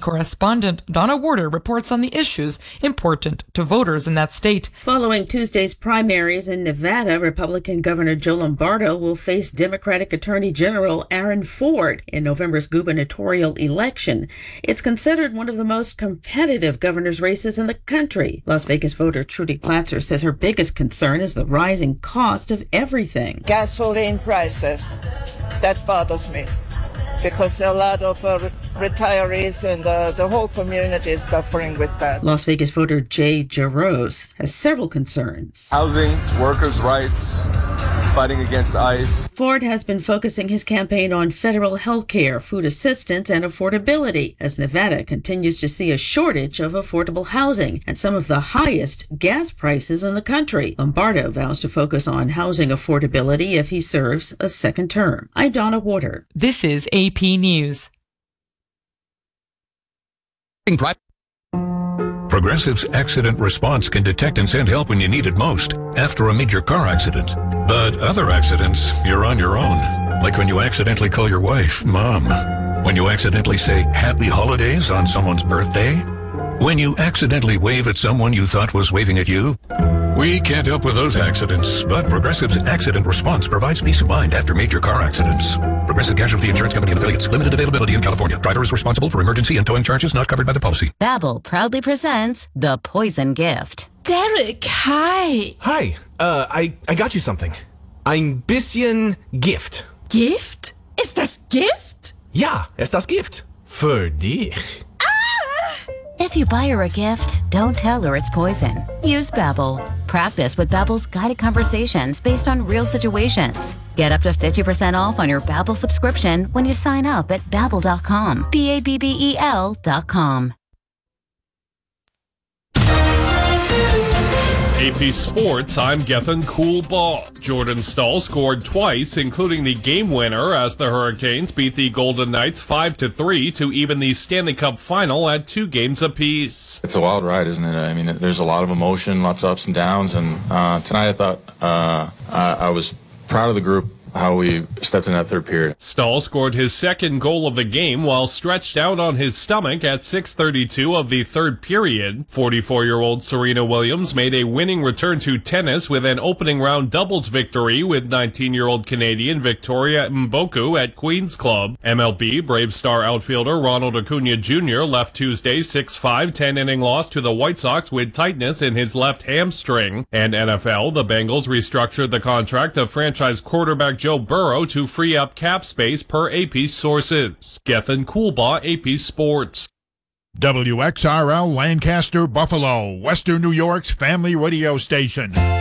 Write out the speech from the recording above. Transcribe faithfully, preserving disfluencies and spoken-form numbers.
correspondent Donna Warder reports on the issues important to voters in that state. Following Tuesday's primaries in Nevada, Republican Governor Joe Lombardo will face Democratic Attorney General Aaron Ford in November's gubernatorial election. It's considered one of the most competitive governor's races in the country. Las Vegas voter Trudy Platzer says her biggest concern is the rising cost of everything. Gasoline prices, that bothers me, because there are a lot of uh, retirees and uh, the whole community is suffering with that. Las Vegas voter Jay Jaros has several concerns. Housing, workers' rights, fighting against ICE. Ford has been focusing his campaign on federal health care, food assistance, and affordability, as Nevada continues to see a shortage of affordable housing and some of the highest gas prices in the country. Lombardo vows to focus on housing affordability if he serves a second term. I'm Donna Warder. This is A P News. Progressive's accident response can detect and send help when you need it most after a major car accident. But other accidents, you're on your own. Like when you accidentally call your wife Mom. When you accidentally say Happy Holidays on someone's birthday. When you accidentally wave at someone you thought was waving at you. We can't help with those accidents, but Progressive's accident response provides peace of mind after major car accidents. Progressive Casualty Insurance Company and affiliates. Limited availability in California. Driver is responsible for emergency and towing charges not covered by the policy. Babbel proudly presents The Poison Gift. Derek, hi. Hi. Uh, I, I got you something. Ein bisschen Gift. Gift? Ist das Gift? Ja, ist das Gift. Für dich. If you buy her a gift, don't tell her it's poison. Use Babbel. Practice with Babbel's guided conversations based on real situations. Get up to fifty percent off on your Babbel subscription when you sign up at babbel dot com. B A B B E L dot com. A P Sports, I'm Gethin Coolbaugh. Jordan Staal scored twice, including the game winner as the Hurricanes beat the Golden Knights five to three to even the Stanley Cup final at two games apiece. It's a wild ride, isn't it? I mean, there's a lot of emotion, lots of ups and downs, and uh, tonight I thought uh, I, I was proud of the group, how we stepped in that third period. Staal scored his second goal of the game while stretched out on his stomach at six thirty-two of the third period. forty-four-year-old Serena Williams made a winning return to tennis with an opening round doubles victory with nineteen-year-old Canadian Victoria Mboku at Queen's Club. M L B Brave star outfielder Ronald Acuna Junior left Tuesday's six five ten-inning loss to the White Sox with tightness in his left hamstring. And N F L, the Bengals restructured the contract of franchise quarterback Joe Burrow to free up cap space per A P sources. Gethin Coolbaugh, A P Sports. W X R L Lancaster, Buffalo, Western New York's family radio station.